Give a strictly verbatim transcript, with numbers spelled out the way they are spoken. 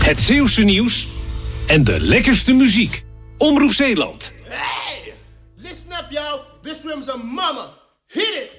Het Zeeuwse nieuws en de lekkerste muziek. Omroep Zeeland. Hey! Listen up, y'all. This room's a mama. Hit it!